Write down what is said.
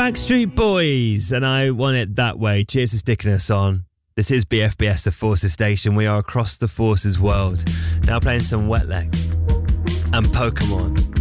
Backstreet Boys, and I Want It That Way. Cheers for sticking us on. This is BFBS, the Forces Station. We are across the Forces world. Now playing some Wet Leg and Pokemon.